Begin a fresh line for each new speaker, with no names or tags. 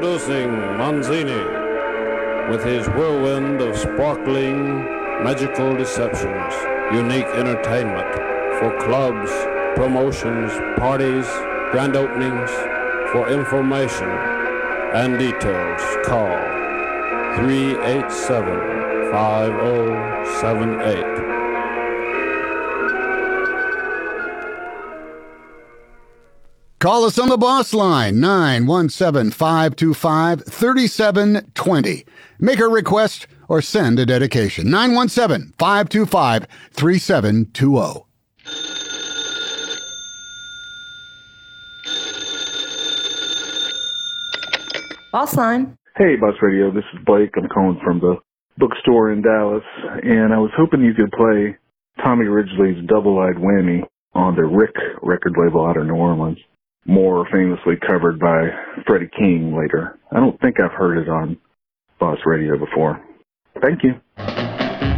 Introducing Manzini with his whirlwind of sparkling, magical deceptions, unique entertainment for clubs, promotions, parties, grand openings. For information and details, call 387-5078.
Call us on the Boss Line, 917-525-3720. Make a request or send a dedication, 917-525-3720.
Boss Line.
Hey, Boss Radio, this is Blake. I'm calling from the bookstore in Dallas, and I was hoping you could play Tommy Ridgely's Double-Eyed Whammy on the Rick record label out of New Orleans, more famously covered by Freddie King later. I don't think I've heard it on Boss Radio before. Thank you.